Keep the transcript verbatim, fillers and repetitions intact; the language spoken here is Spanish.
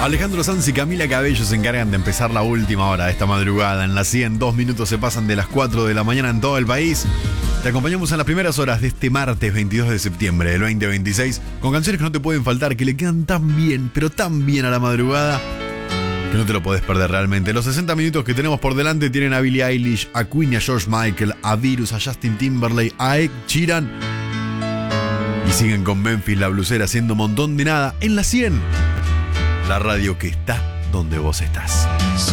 Alejandro Sanz y Camila Cabello se encargan de empezar la última hora de esta madrugada. En las cien, dos minutos se pasan de las cuatro de la mañana en todo el país. Te acompañamos en las primeras horas de este martes veintidós de septiembre del veinte veintiséis con canciones que no te pueden faltar, que le quedan tan bien, pero tan bien a la madrugada, que no te lo podés perder realmente. Los sesenta minutos que tenemos por delante tienen a Billie Eilish, a Queen y a George Michael, a Virus, a Justin Timberlake, a Ed Sheeran. Y siguen con Memphis la blusera haciendo un montón de nada en la cien. La radio que está donde vos estás.